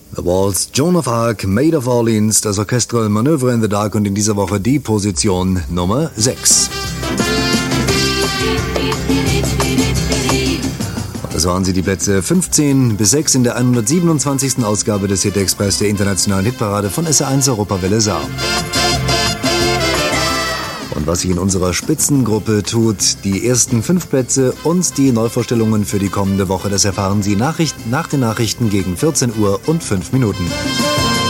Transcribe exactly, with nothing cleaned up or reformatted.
The Waltz, Joan of Arc, Maid of Orleans, das Orchestral Manöver in the Dark und in dieser Woche die Position Nummer sechs. Das waren sie, die Plätze fünfzehn bis sechs in der hundertsiebenundzwanzigsten Ausgabe des Hit Express der internationalen Hitparade von S R eins Europawelle Saar. Und was sich in unserer Spitzengruppe tut, die ersten fünf Plätze und die Neuvorstellungen für die kommende Woche, das erfahren Sie Nachricht, nach den Nachrichten gegen vierzehn Uhr und fünf Minuten.